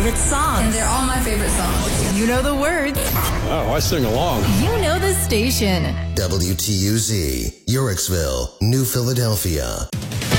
favorite songs. And they're all my favorite songs. You know the words. Oh, I sing along. You know the station. WTUZ, Yorksville, New Philadelphia.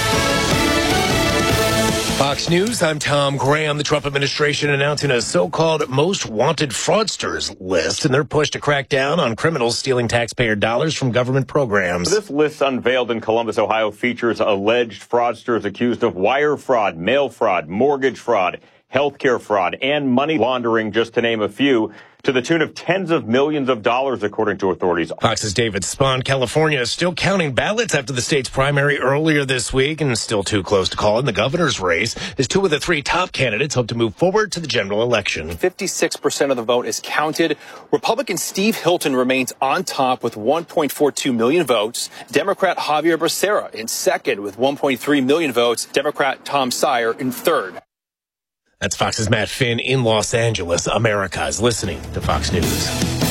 Fox News, I'm Tom Graham. The Trump administration announcing a so-called most wanted fraudsters list in their push to crack down on criminals stealing taxpayer dollars from government programs. This list unveiled in Columbus, Ohio, features alleged fraudsters accused of wire fraud, mail fraud, mortgage fraud, healthcare fraud, and money laundering, just to name a few, to the tune of tens of millions of dollars, according to authorities. Fox's David Spahn. California is still counting ballots after the state's primary earlier this week and still too close to call in the governor's race, as two of the three top candidates hope to move forward to the general election. 56% of the vote is counted. Republican Steve Hilton remains on top with 1.42 million votes. Democrat Javier Becerra in second with 1.3 million votes. Democrat Tom Steyer in third. That's Fox's Matt Finn in Los Angeles. America is listening to Fox News.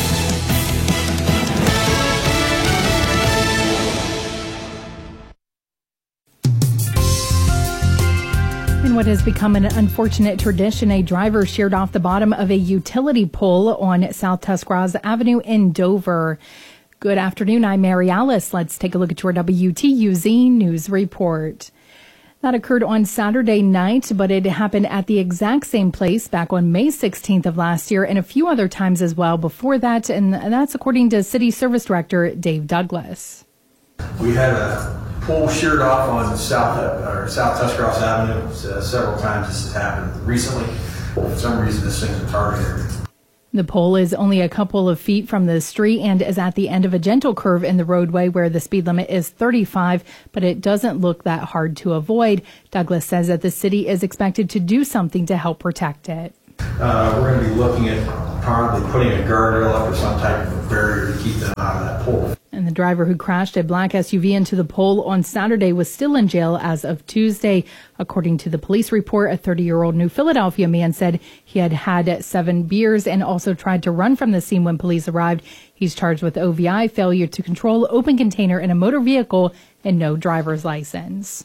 In what has become an unfortunate tradition, a driver sheared off the bottom of a utility pole on South Tuscarawas Avenue in Dover. Good afternoon. I'm Mary Alice. Let's take a look at your WTUZ News Report. That occurred on Saturday night, but it happened at the exact same place back on May 16th of last year and a few other times as well before that, and that's according to City Service Director Dave Douglas. We had a pole sheared off on South Tuscarawas Avenue. Several times this has happened recently. For some reason, this thing's a target area. The pole is only a couple of feet from the street and is at the end of a gentle curve in the roadway where the speed limit is 35, but it doesn't look that hard to avoid. Douglas says that the city is expected to do something to help protect it. We're going to be looking at probably putting a guardrail up or some type of a barrier to keep them out of that pole. And the driver who crashed a black SUV into the pole on Saturday was still in jail as of Tuesday. According to the police report, a 30-year-old New Philadelphia man said he had had 7 beers and also tried to run from the scene when police arrived. He's charged with OVI, failure to control open container in a motor vehicle, and no driver's license.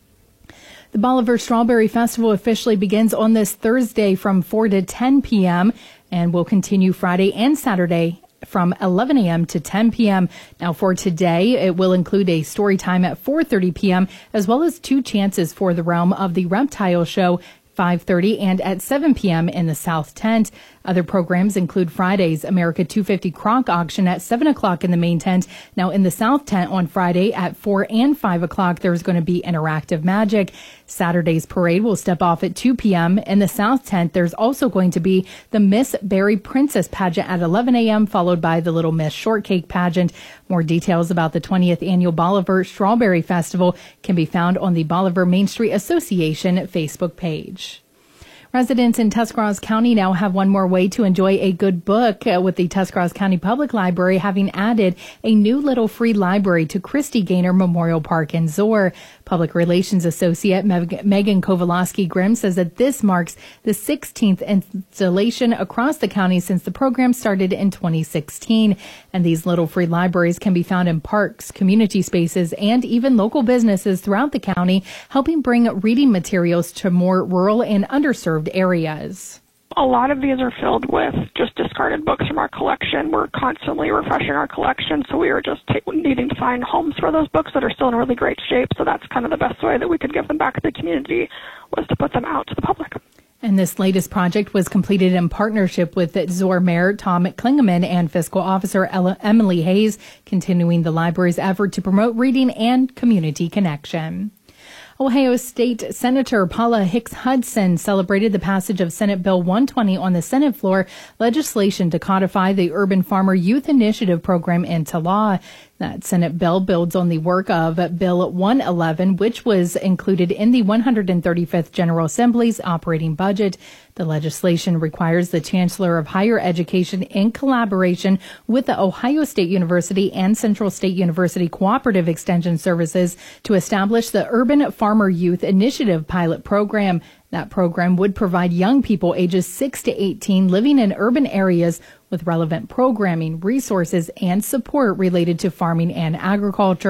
The Bolivar Strawberry Festival officially begins on this Thursday from 4 to 10 p.m. and will continue Friday and Saturday from 11 a.m. to 10 p.m. Now for today, it will include a story time at 4:30 p.m. as well as 2 chances for the Realm of the Reptile Show, 5:30 and at 7 p.m. in the South Tent. Other programs include Friday's America 250 Croc Auction at 7 o'clock in the main tent. Now in the South Tent on Friday at 4 and 5 o'clock, there's going to be interactive magic. Saturday's parade will step off at 2 p.m. In the South Tent, there's also going to be the Miss Berry Princess pageant at 11 a.m., followed by the Little Miss Shortcake pageant. More details about the 20th annual Bolivar Strawberry Festival can be found on the Bolivar Main Street Association Facebook page. Residents in Tuscarawas County now have one more way to enjoy a good book, with the Tuscarawas County Public Library having added a new little free library to Christy Gaynor Memorial Park in Zoar. Public Relations Associate Megan Kowalowski-Grimm says that this marks the 16th installation across the county since the program started in 2016. And these little free libraries can be found in parks, community spaces, and even local businesses throughout the county, helping bring reading materials to more rural and underserved areas. A lot of these are filled with just discarded books from our collection. We're constantly refreshing our collection, so we are just needing to find homes for those books that are still in really great shape. So that's kind of the best way that we could give them back to the community, was to put them out to the public. And this latest project was completed in partnership with Zoar Mayor Tom Klingeman and Fiscal Officer Emily Hayes, continuing the library's effort to promote reading and community connection. Ohio State Senator Paula Hicks Hudson celebrated the passage of Senate Bill 120 on the Senate floor, legislation to codify the Urban Farmer Youth Initiative program into law. That Senate bill builds on the work of Bill 111, which was included in the 135th General Assembly's operating budget. The legislation requires the Chancellor of Higher Education, in collaboration with the Ohio State University and Central State University Cooperative Extension Services, to establish the Urban Farmer Youth Initiative pilot program. That program would provide young people ages 6 to 18 living in urban areas with relevant programming, resources, and support related to farming and agriculture.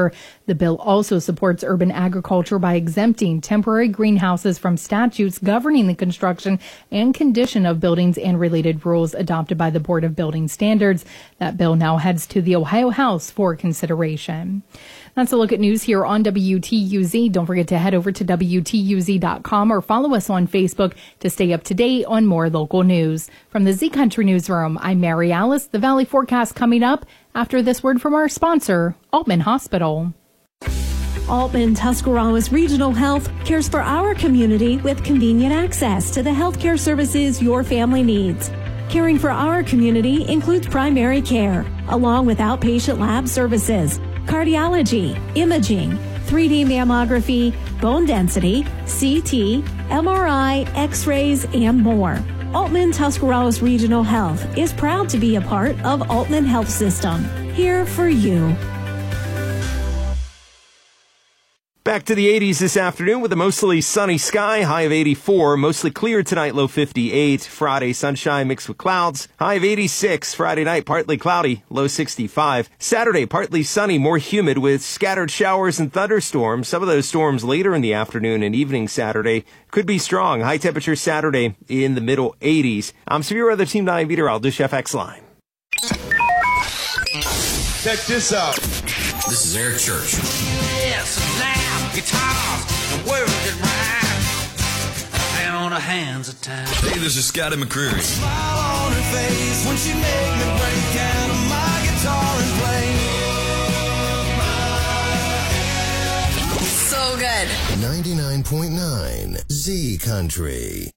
The bill also supports urban agriculture by exempting temporary greenhouses from statutes governing the construction and condition of buildings and related rules adopted by the Board of Building Standards. That bill now heads to the Ohio House for consideration. That's a look at news here on WTUZ. Don't forget to head over to WTUZ.com or follow us on Facebook to stay up to date on more local news. From the Z Country Newsroom, I'm Mary Alice. The Valley forecast coming up after this word from our sponsor, Altman Hospital. Altman Tuscarawas Regional Health cares for our community with convenient access to the healthcare services your family needs. Caring for our community includes primary care, along with outpatient lab services, cardiology, imaging, 3D mammography, bone density, CT, MRI, X-rays, and more. Altman Tuscarawas Regional Health is proud to be a part of Altman Health System. Here for you. Back to the 80s this afternoon with a mostly sunny sky, high of 84. Mostly clear tonight, low 58. Friday, sunshine mixed with clouds, high of 86. Friday night, partly cloudy, low 65. Saturday, partly sunny, more humid with scattered showers and thunderstorms. Some of those storms later in the afternoon and evening Saturday could be strong. High temperature Saturday in the middle 80s. I'm Severe Weather Team 9 Beater. I'll dish FX line. Check this out. This is Eric Church. Yes, now guitars and words that rhyme. Down our hands at times. Hey, this is Scotty McCreery. Smile on her face when she make me break out of my guitar and play. So good. 99.9 Z Country.